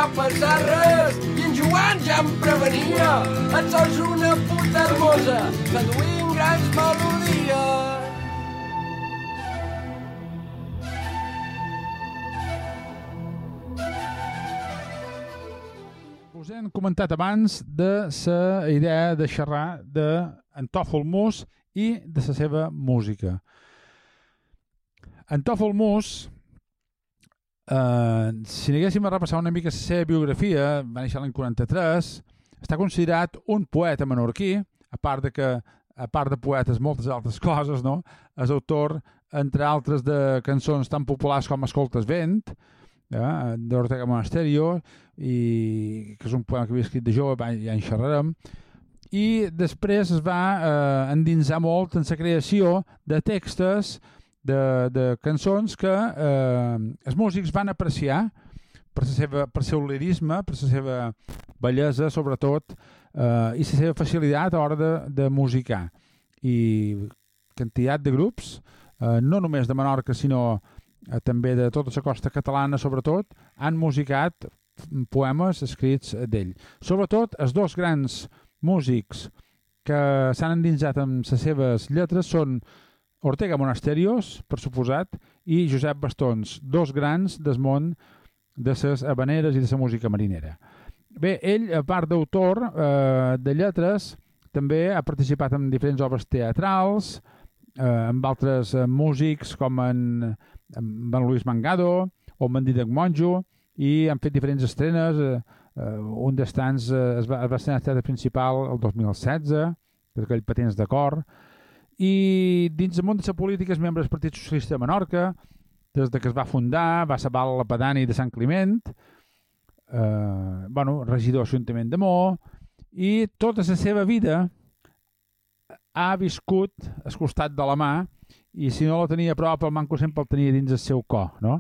va passar res i en Joan ja em prevenia. Et sols una puta hermosa, traduint grans melodies. Us hem comentat abans de la idea de xerrar d'en Tòfol Mus i de la seva música. En Tòfol Mus, si n'haguéssim a repassar una mica la seva biografia, va néixer l'any 43, està considerat un poeta menorquí, a part de poetes moltes altres coses, no? És autor, entre altres, de cançons tan populars com Escoltes vent, d'Ortega Monasterio, i que és un poema que havia escrit de jove, ja en xerrarem, i després es va endinsar molt en la creació de textos, de cançons que els músics van apreciar per el seu lirisme, per la seva bellesa, sobretot, i la seva facilitat a l'hora de musicar. I quantitat de grups, no només de Menorca, sinó també de tota la costa catalana, sobretot, han musicat poemes escrits d'ell. Sobretot, els dos grans músics que s'han endinsat amb les seves lletres són Ortega Monasterios, per suposat, i Josep Bastons, dos grans del món de les habaneres i de la música marinera. Bé, ell, a part d'autor de lletres, també ha participat en diferents obres teatrals, amb altres músics com en Luis Mangado o en Dídac Monjo, i han fet diferents estrenes. Un dels tants es va estrenar el teatre principal el 2016, d'aquell Patents de cor, i dins del món de la política és membre del Partit Socialista de Menorca, des que es va fundar, va ser val la pedani de Sant Climent, regidor de l'Ajuntament de Mo, i tota la seva vida ha viscut al costat de la mà, i si no la tenia a prop, el manco sempre el tenia dins el seu cor, no?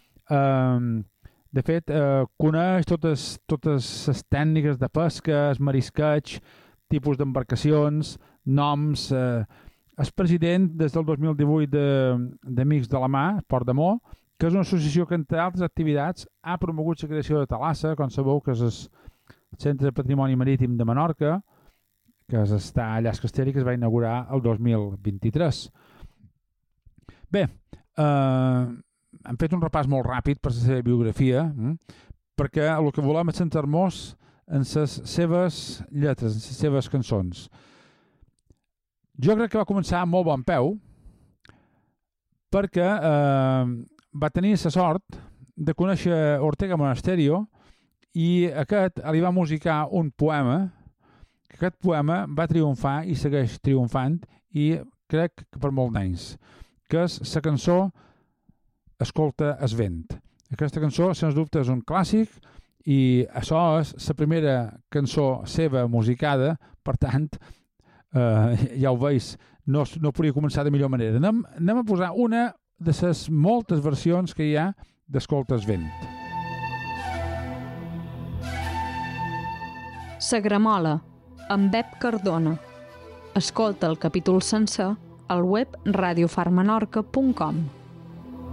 De fet, coneix totes les tècniques de pesca, el marisqueig, tipus d'embarcacions, noms. És president des del 2018 d'Amics de la Mà, Port de Mo, que és una associació que, entre altres activitats, ha promogut la creació de Talassa, com sabeu, que és el Centre de Patrimoni Marítim de Menorca, que està allà a Castell i que es va inaugurar el 2023. Bé, hem fet un repàs molt ràpid per la seva biografia, perquè el que volem és centrar-nos en les seves lletres, en les seves cançons. Jo crec que va començar amb molt bon peu, perquè va tenir la sort de conèixer Ortega Monasterio i aquest li va musicar un poema, que aquest poema va triomfar i segueix triomfant, i crec que per molt d'anys, que és la cançó Escolta es vent. Aquesta cançó, sens dubte, és un clàssic i això és la primera cançó seva musicada, per tant, ja ho veus, no podria començar de millor manera. Anem a posar una de les moltes versions que hi ha d'Escolta es vent. La Gramola, amb Bep Cardona. Escolta el capítol sencer al web radiofarmenorca.com.